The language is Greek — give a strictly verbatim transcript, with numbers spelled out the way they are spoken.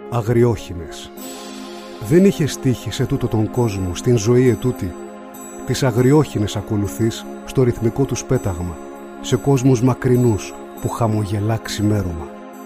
αγριόχινες. Δεν είχε στίχη σε τούτο τον κόσμο, στην ζωή ετούτη. Τις αγριόχινες ακολουθείς στο ρυθμικό τους πέταγμα, σε κόσμους μακρινούς που χαμογελά ξημέρωμα.